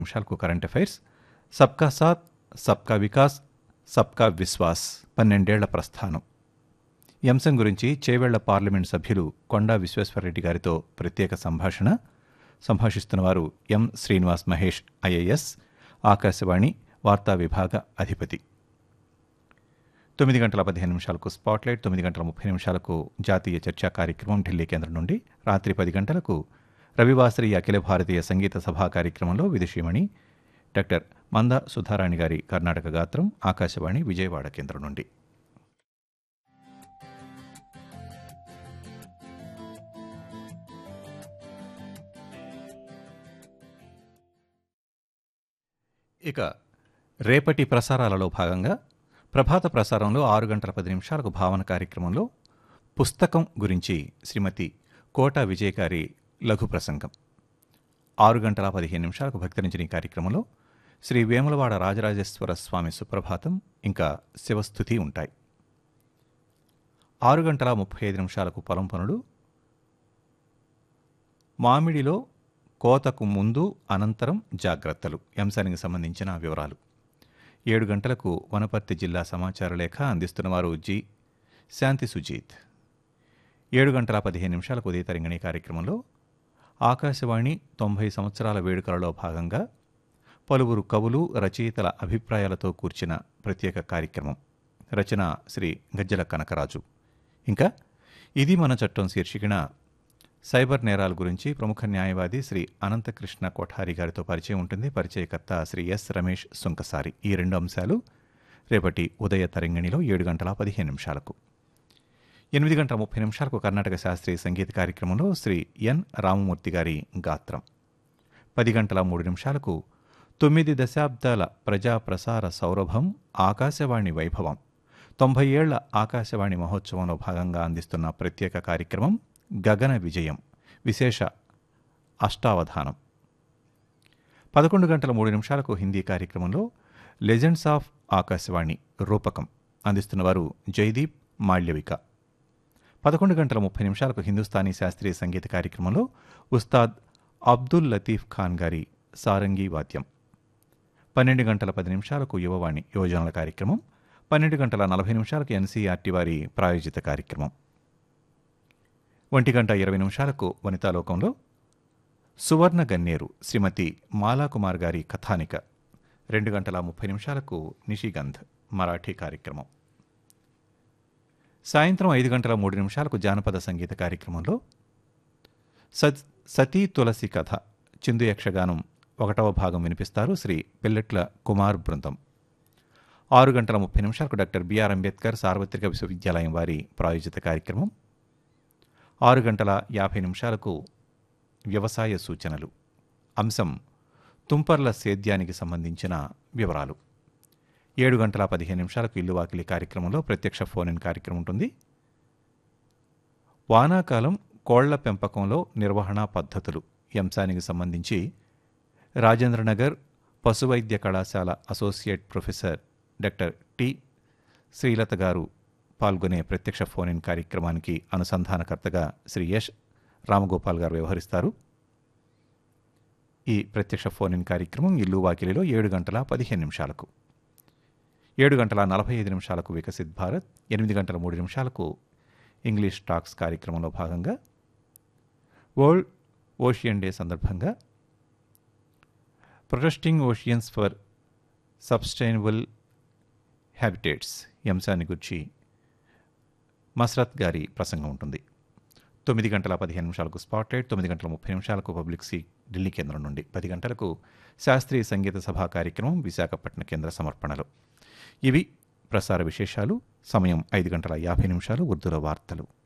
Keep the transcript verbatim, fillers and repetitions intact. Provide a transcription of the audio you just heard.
నిమిషాలకు current affairs, సబ్కా సాత్ సబ్కా వికాస్ సబ్కా విశ్వాస్ పన్నెండేళ్ల ప్రస్థానం ఈ అంశం గురించి చేవెళ్ల పార్లమెంట్ సభ్యులు కొండా విశ్వేశ్వరరెడ్డి గారితో ప్రత్యేక సంభాషణ. సంభాషిస్తున్నవారు ఎం శ్రీనివాస్ మహేష్, ఐఏఎస్, ఆకాశవాణి వార్తా విభాగ అధిపతి. తొమ్మిది గంటల పదిహేను నిమిషాలకు స్పాట్లైట్, తొమ్మిది గంటల ముప్పై నిమిషాలకు జాతీయ చర్చా కార్యక్రమం ఢిల్లీ కేంద్రం నుండి, రాత్రి పది గంటలకు రవివాసరి అఖిల భారతీయ సంగీత సభా కార్యక్రమంలో విదుషీమణి డాక్టర్ మంద సుధారాణి గారి కర్ణాటక గాత్రం ఆకాశవాణి విజయవాడ కేంద్రం నుండి. ఇక రేపటి ప్రసారాలలో భాగంగా ప్రభాత ప్రసారంలో ఆరు గంటల పది నిమిషాలకు భావన కార్యక్రమంలో పుస్తకం గురించి శ్రీమతి కోట విజయ్ గారి లఘు ప్రసంగం, ఆరు గంటల పదిహేను నిమిషాలకు భక్తరించిన ఈ కార్యక్రమంలో శ్రీ వేములవాడ రాజరాజేశ్వర స్వామి సుప్రభాతం ఇంకా శివస్థుతి ఉంటాయి. ఆరు గంటల ముప్పై ఐదు నిమిషాలకు పొలం పనులు, మామిడిలో కోతకు ముందు అనంతరం జాగ్రత్తలు అంశానికి సంబంధించిన వివరాలు. ఏడు గంటలకు వనపర్తి జిల్లా సమాచార లేఖ అందిస్తున్నవారు జి శాంతి సుజీత్. ఏడు గంటల పదిహేను నిమిషాలకు ఉదయతరంగిణి కార్యక్రమంలో ఆకాశవాణి తొంభై సంవత్సరాల వేడుకలలో భాగంగా పలువురు కవులు రచయితల అభిప్రాయాలతో కూర్చిన ప్రత్యేక కార్యక్రమం. రచన శ్రీ గజ్జల కనకరాజు. ఇంకా ఇది మన చట్టం శీర్షికన సైబర్ నేరాల గురించి ప్రముఖ న్యాయవాది శ్రీ అనంతకృష్ణ కోఠారి గారితో పరిచయం ఉంటుంది. పరిచయకర్త శ్రీ ఎస్ రమేష్ సుంకసారి. ఈ రెండు అంశాలు రేపటి ఉదయ తరంగిణిలో ఏడు గంటల పదిహేను నిమిషాలకు. ఎనిమిది గంటల ముప్పై నిమిషాలకు కర్ణాటక శాస్త్రీయ సంగీత కార్యక్రమంలో శ్రీ ఎన్ రామమూర్తి గారి గాత్రం. పది గంటల మూడు నిమిషాలకు తొమ్మిది దశాబ్దాల ప్రజా ప్రసార సౌరభం ఆకాశవాణి వైభవం తొంభై ఏళ్ల ఆకాశవాణి మహోత్సవంలో భాగంగా అందిస్తున్న ప్రత్యేక కార్యక్రమం గగన విజయం విశేష అష్టావధానం. పదకొండు గంటల మూడు నిమిషాలకు హిందీ కార్యక్రమంలో లెజెండ్స్ ఆఫ్ ఆకాశవాణి రూపకం అందిస్తున్నవారు జైదీప్ మాళ్యవిక. పదకొండు గంటల ముప్పై నిమిషాలకు హిందుస్థానీ శాస్త్రీయ సంగీత కార్యక్రమంలో ఉస్తాద్ అబ్దుల్ లతీఫ్ ఖాన్ గారి సారంగీ వాద్యం. పన్నెండు గంటల పది నిమిషాలకు యువవాణి యువజనుల కార్యక్రమం. పన్నెండు గంటల నలభై నిమిషాలకు ఎన్సీఆర్టీ వారి ప్రాయోజిత కార్యక్రమం. ఒంటి గంట ఇరవై నిమిషాలకు వనితాలోకంలో సువర్ణ గన్నేరు శ్రీమతి మాలాకుమార్ గారి కథానిక. రెండు గంటల ముప్పై నిమిషాలకు నిషిగంధ్ మరాఠీ కార్యక్రమం. సాయంత్రం ఐదు గంటల మూడు నిమిషాలకు జానపద సంగీత కార్యక్రమంలో సత్ సతీ తులసి కథ చిందు యక్షగానం ఒకటవ భాగం వినిపిస్తారు శ్రీ పిల్లెట్ల కుమార్ బృందం. ఆరు గంటల ముప్పై నిమిషాలకు డాక్టర్ బిఆర్ అంబేద్కర్ సార్వత్రిక విశ్వవిద్యాలయం వారి ప్రాయోజిత కార్యక్రమం. ఆరు గంటల యాభై నిమిషాలకు వ్యవసాయ సూచనలు. అంశం తుంపర్ల సేద్యానికి సంబంధించిన వివరాలు. ఏడు గంటల పదిహేను నిమిషాలకు ఇల్లు వాకిలి కార్యక్రమంలో ప్రత్యక్ష ఫోన్ ఇన్ కార్యక్రమం ఉంటుంది. వానాకాలం కోళ్ల పెంపకంలో నిర్వహణ పద్ధతులు ఈ అంశానికి సంబంధించి రాజేంద్రనగర్ పశువైద్య కళాశాల associate professor doctor T Srilatha గారు పాల్గొనే ప్రత్యక్ష ఫోన్ ఇన్ కార్యక్రమానికి అనుసంధానకర్తగా శ్రీ ఎస్ రామగోపాల్ గారు వ్యవహరిస్తారు. ఈ ప్రత్యక్ష ఫోన్ ఇన్ కార్యక్రమం ఇల్లు వాకిలిలో ఏడు గంటల పదిహేను నిమిషాలకు. ఏడు గంటల నలభై ఐదు నిమిషాలకు వికసిత్ భారత్. ఎనిమిది గంటల మూడు నిమిషాలకు ఇంగ్లీష్ టాక్స్ కార్యక్రమంలో భాగంగా వరల్డ్ ఓషియన్ డే సందర్భంగా protesting oceans for sustainable habitats ఈ అంశాన్ని గురించి మస్రత్ గారి ప్రసంగం ఉంటుంది. తొమ్మిది గంటల పదిహేను నిమిషాలకు స్పాట్లైట్. తొమ్మిది గంటల ముప్పై నిమిషాలకు పబ్లిక్ సీ ఢిల్లీ కేంద్రం నుండి. పది గంటలకు శాస్త్రీయ సంగీత సభా కార్యక్రమం విశాఖపట్నం కేంద్ర సమర్పణలు. ఇవి ప్రసార విశేషాలు. సమయం ఐదు గంటల యాభై నిమిషాలు. ఉర్దూలో వార్తలు.